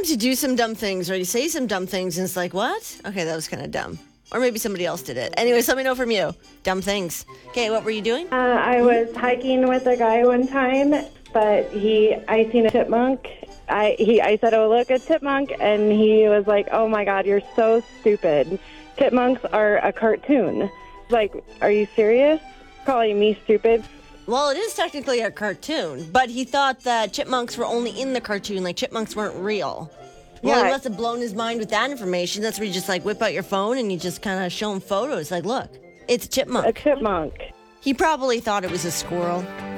sometimes you do some dumb things or you say some dumb things and it's like, what? Okay, that was kind of dumb. Or maybe somebody else did it. Anyways, let me know from you. Dumb things. Okay, what were you doing? I was hiking with a guy one time, but I seen a chipmunk. I said, oh, look, a chipmunk. And he was like, oh, my God, you're so stupid. Chipmunks are a cartoon. Like, are you serious? Calling me stupid? Well, it is technically a cartoon, but he thought that chipmunks were only in the cartoon, like chipmunks weren't real. Well, he must have blown his mind with that information. That's where you just, like, whip out your phone and you just kind of show him photos. Like, look, it's a chipmunk. A chipmunk. He probably thought it was a squirrel.